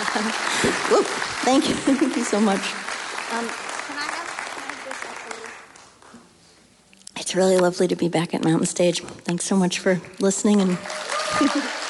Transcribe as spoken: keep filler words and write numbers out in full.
Whoop, thank you. Thank you so much. Um, can I have, can I have this up a little? It's really lovely to be back at Mountain Stage. Thanks so much for listening and